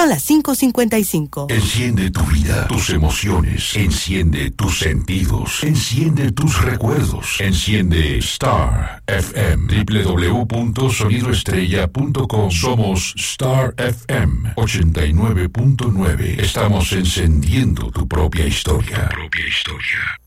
Son las 5:55. Enciende tu vida, tus emociones, enciende tus sentidos, enciende tus recuerdos, enciende Star FM, www.sonidoestrella.com. Somos Star FM 89.9. Estamos encendiendo tu propia historia.